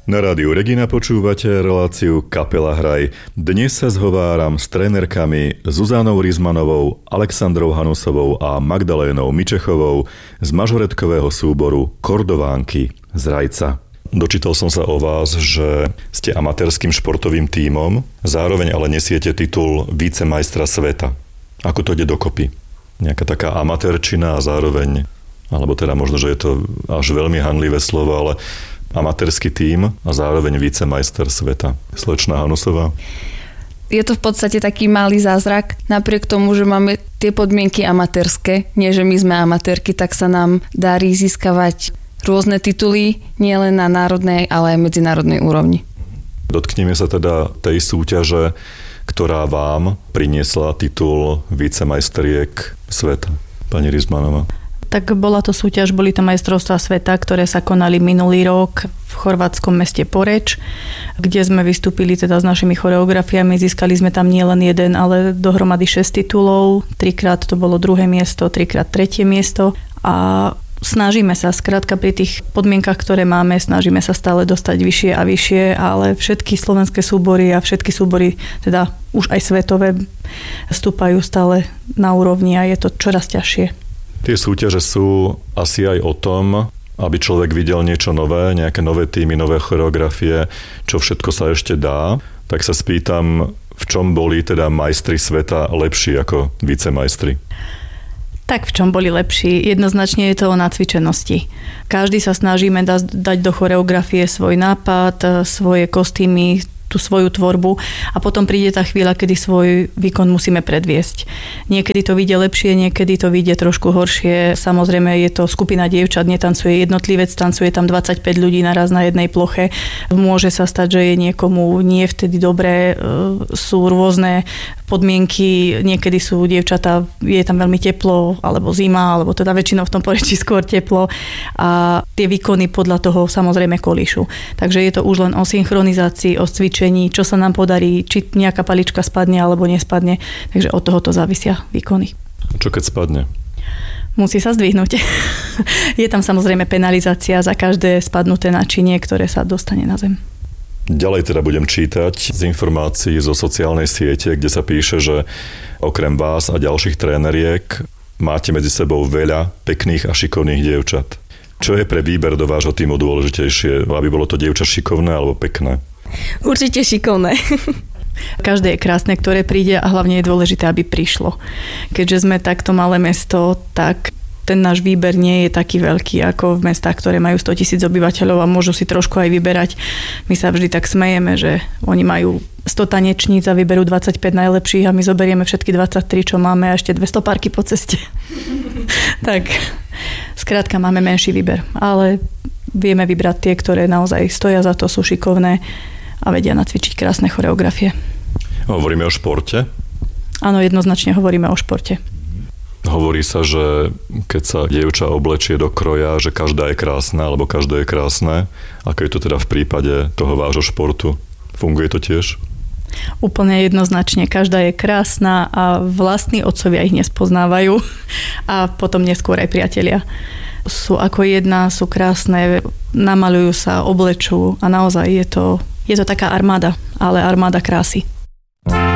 Na rádiu Regina počúvate reláciu Kapela Hraj. Dnes sa zhováram s trénerkami Zuzanou Rizmanovou, Alexandrou Hanusovou a Magdalénou Mičechovou z mažoretkového súboru Kordovánky z Rajca. Dočítal som sa o vás, že ste amatérským športovým tímom, zároveň ale nesiete titul vicemajstra sveta. Ako to ide dokopy? Nejaká taká amatérčina a zároveň, alebo teda možno, že je to až veľmi hanlivé slovo, ale amatérsky tím a zároveň vicemajster sveta. Slečná Hanusová. Je to v podstate taký malý zázrak. Napriek tomu, že máme tie podmienky amatérske, nie že my sme amatérky, tak sa nám darí získavať rôzne tituly, nielen na národnej, ale aj medzinárodnej úrovni. Dotkneme sa teda tej súťaže, ktorá vám priniesla titul vicemajstriek sveta. Pani Rizmanová. Tak bola to súťaž, boli to majstrovstvá sveta, ktoré sa konali minulý rok v chorvátskom meste Poreč, kde sme vystúpili teda s našimi choreografiami. Získali sme tam nielen jeden, ale dohromady 6 titulov. 3-krát to bolo 2. miesto, 3-krát 3. miesto. A snažíme sa, skrátka pri tých podmienkach, ktoré máme, snažíme sa stále dostať vyššie a vyššie, ale všetky slovenské súbory a všetky súbory, teda už aj svetové, stúpajú stále na úrovni a je to čoraz ťažšie. Tie súťaže sú asi aj o tom, aby človek videl niečo nové, nejaké nové týmy, nové choreografie, čo všetko sa ešte dá. Tak sa spýtam, v čom boli teda majstri sveta lepší ako vicemajstri? Tak v čom boli lepší? Jednoznačne je to o nacvičenosti. Každý sa snažíme dať do choreografie svoj nápad, svoje kostýmy, tú svoju tvorbu a potom príde tá chvíľa, kedy svoj výkon musíme predviesť. Niekedy to vyjde lepšie, niekedy to vyjde trošku horšie. Samozrejme je to skupina dievčat, netancuje jednotlivec, tancuje tam 25 ľudí naraz na jednej ploche. Môže sa stať, že je niekomu nie vtedy dobré, sú rôzne podmienky, niekedy sú dievčatá, je tam veľmi teplo, alebo zima, alebo teda väčšinou v tom Porečí skôr teplo a tie výkony podľa toho samozrejme kolíšu. Takže je to už len o synchronizácii, o cvičení, čo sa nám podarí, či nejaká palička spadne alebo nespadne. Takže od tohoto závisia výkony. Čo keď spadne? Musí sa zdvihnúť. Je tam samozrejme penalizácia za každé spadnuté načinie, ktoré sa dostane na zem. Ďalej teda budem čítať z informácií zo sociálnej siete, kde sa píše, že okrem vás a ďalších tréneriek máte medzi sebou veľa pekných a šikovných dievčat. Čo je pre výber do vášho tímu dôležitejšie? Aby bolo to dievča šikovné alebo pekné? Určite šikovné. Každé je krásne, ktoré príde a hlavne je dôležité, aby prišlo. Keďže sme takto malé mesto, tak ten náš výber nie je taký veľký ako v mestách, ktoré majú 100 000 obyvateľov a môžu si trošku aj vyberať. My sa vždy tak smejeme, že oni majú 100 tanečníc a vyberú 25 najlepších a my zoberieme všetky 23, čo máme a ešte 200 párky po ceste. Tak, skrátka máme menší výber, ale vieme vybrať tie, ktoré naozaj stoja za to, sú šikovné a vedia nacvičiť krásne choreografie. Hovoríme o športe? Áno, jednoznačne hovoríme o športe. Hovorí sa, že keď sa dievča oblečie do kroja, že každá je krásna, alebo každé je krásne. Ako je to teda v prípade toho vášho športu? Funguje to tiež? Úplne jednoznačne. Každá je krásna a vlastní otcovia ich nespoznávajú a potom neskôr aj priatelia. Sú ako jedna, sú krásne, namalujú sa, oblečú a naozaj je to taká armáda, ale armáda krásy.